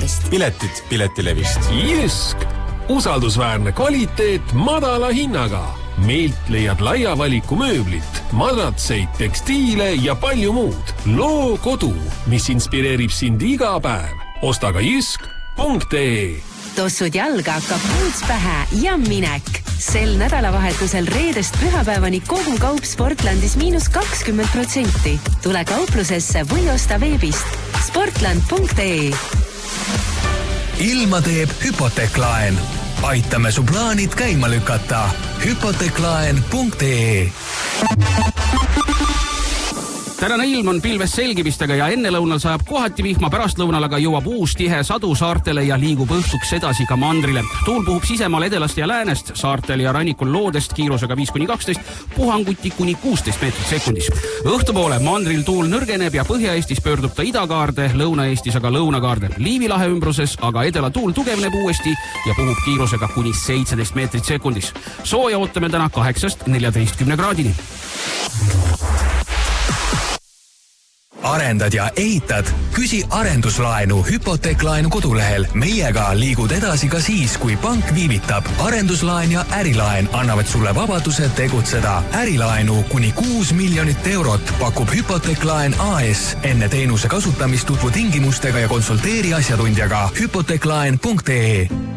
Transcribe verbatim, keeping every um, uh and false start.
oktoobrist. Piletid Piletilevist. Jysk! Usaldusväärne kvaliteet madala hinnaga. Meilt leiad laia valiku mööblit, madratseid, tekstiile ja palju muud. Loo kodu, mis inspireerib sind iga päev. Osta ka jysk punkt ee. Tossud jalga, kapuuts pähe ja minek. Sel nädalavahetusel reedest pühapäevani kogu kaup Sportlandis miinus kakskümmend protsenti. Tule kauplusesse või osta veebist sportland punkt ee. Ilma teeb Hypoteklaen. Aitame su plaanid käima lükata. hypoteklaen punkt ee. Tänane ilm on pilves selgimistega ja enne lõunal sajab kohati vihma, pärast lõunal aga jõuab uus tihe sadu saartele ja liigub õhtuks edasi ka mandrile. Tuul puhub sisemaal edelast ja läänest, saartel ja rannikul loodest kiirusega viis kuni kaksteist, puhanguti kuni kuusteist meetrit sekundis. Õhtupoole mandril tuul nõrgeneb ja Põhja-Eestis pöördub ta idakaarde, Lõuna-Eestis aga lõunakaarde. Liivilahe ümbruses aga edela tuul tugevneb uuesti ja puhub kiirusega kuni seitseteist meetrit sekundis. Sooja ootame täna kaheksast neljateistkümne kraadini. Arendad ja ehitad? Küsi arenduslaenu Hypoteklaenu kodulehel. Meiega liigud edasi ka siis, kui pank viivitab. Arenduslaen ja ärilaen annavad sulle vabaduse tegutseda. Ärilaenu kuni kuus miljonit eurot pakub Hypoteklaen A S. Enne teenuse kasutamist tutvu tingimustega ja konsulteeri asjatundjaga hypoteklaen punkt ee.